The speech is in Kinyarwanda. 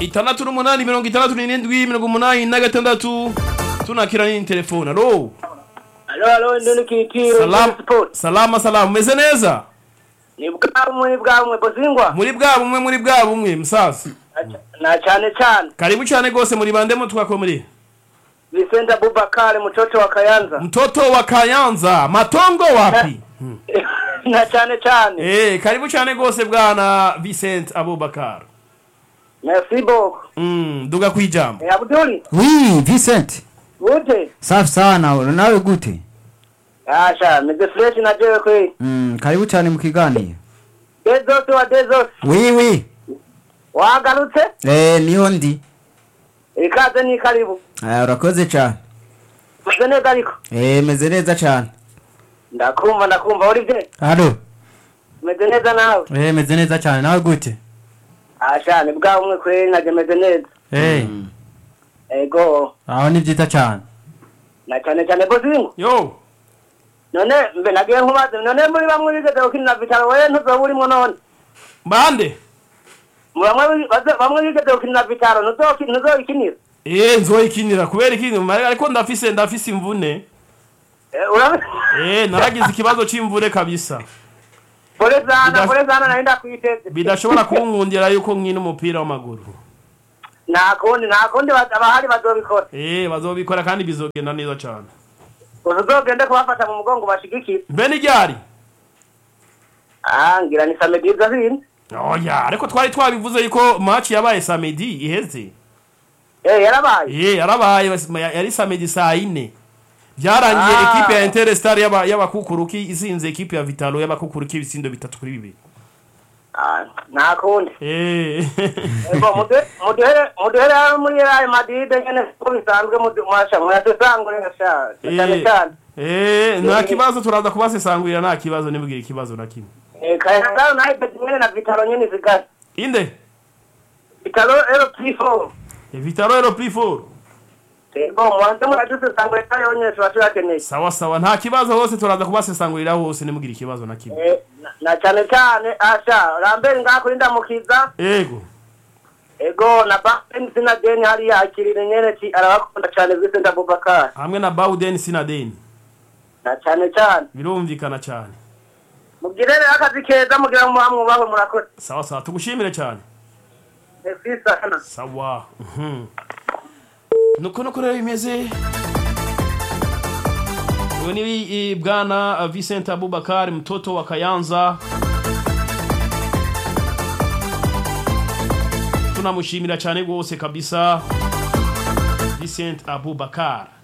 688 tunakira ni telefone. Alo. Alo ndoni kitiro. Salama meze neza? Ni bwamwe bozingwa. Muri bwabumwe msasa. Na cyane. Karibu cyane gose muri bandemo twako muri. Vicente Abubakar mtoto wa Kayanza. Matongo wapi? Na cyane. Karibu cyane gose bwana Vicente Abubakar. Merci beaucoup. Duga kwijambo. Abduli. Oui, Vicente. Gute? Safi sana, nawe gute? Asha, meze fresh na jewe kweli. Karibu cyane mu kiganiro. Dezos. Oui. Wagarutse? Niho ndi. Ikaze ni karibu. Urakoze cyane. Meze neza ariko? Meze neza cyane. Ndakumva uri bye? Allo. Meze neza nawe? Meze neza cyane, nawe gute? Asha, ni bwamwe kweli naje meze neza. Ego. Aho ni byita cyane. Na cyane bozingo. Yo. None mbe nagiye nkubaze none muri bamwe bigeze gukina Vitalo we ntuzo burimo none. Bande? Bamwe bigeze gukina Vitalo ntuzo ikinira. Nzoyikinira kubera ikintu ariko ndafise imvune. Naragize ikibazo c'imvure kabisa. Pole sana naenda kuiteze. Bidashobora kunkundira yuko nkina umupira w'amaguru. Nakundi abahari bazobikora. Bazobikora kandi bizogenda neza cyane. Uzogende kubafata mu mugongo bashigikira. Mbene ryari? Ngira ni samedi zazini. Oya, ariko twari twabivuze yuko match yabaye samedi iheze. Yarabaye. Yarabaye yari samedi saa 4. Byarangiye equipe ya Interstar y'abakukuruki izinze equipe ya Vitalo y'abakukuruki ibisindo 3-2. Nakundi. Muduhere muri Real Madrid nyene ko bisanzwe mwasangure cyane. Nta kibazo turaza kubasesangurira nta kibazo nibwira ikibazo na kimwe. Kayangaro nayo nyene na Vitalo nyene zigari. Inde? Vitalo P4. Vitalo P4. Mwanze murajusesangurira tayo nyene twakeneye. Sawa nta kibazo hose turaza kubasesangurira hose nibwira ikibazo na kimwe. Na cyane asha Lambert ngakurinda mukiza. Ego na Bauden Sinadeni hari yakirire nyene ci arabakunda cyane Vicente Abubakar. Hamwe na Bauden Sinadeni. Na cyane. Birumvikana cyane. Mugirere akazi keza mugira mu hamwe baho murakora. Sawa tugushimire cyane. Merci sana. Sawa. Nuko rero imeze. Ni bwana Vicente Abubakar mtoto wa Kayanza. Tunamushimira cyane gose kabisa Vicente Abubakar.